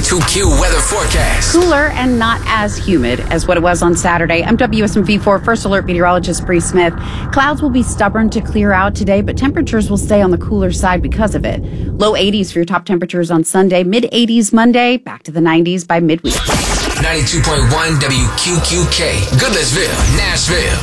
92Q weather forecast. Cooler and not as humid as what it was on Saturday. I'm WSMV4 First Alert meteorologist Bree Smith. Clouds will be stubborn to clear out today, but temperatures will stay on the cooler side because of it. Low 80s for your top temperatures on Sunday, mid 80s Monday, back to the 90s by midweek. 92.1 WQQK, Goodlettsville, Nashville.